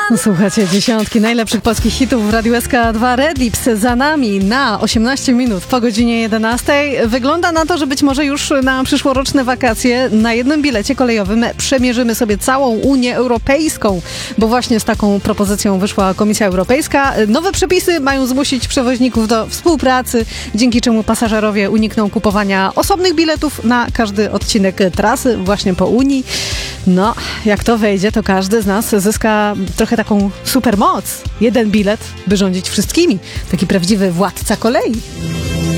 Słuchajcie, dziesiątki najlepszych polskich hitów w Radiu SK2. Red Lips za nami na 18 minut po godzinie 11. Wygląda na to, że być może już na przyszłoroczne wakacje na jednym bilecie kolejowym przemierzymy sobie całą Unię Europejską, bo właśnie z taką propozycją wyszła Komisja Europejska. Nowe przepisy mają zmusić przewoźników do współpracy, dzięki czemu pasażerowie unikną kupowania osobnych biletów na każdy odcinek trasy właśnie po Unii. No, jak to wejdzie, to każdy z nas zyska trochę taką supermoc. Jeden bilet, by rządzić wszystkimi. Taki prawdziwy władca kolei.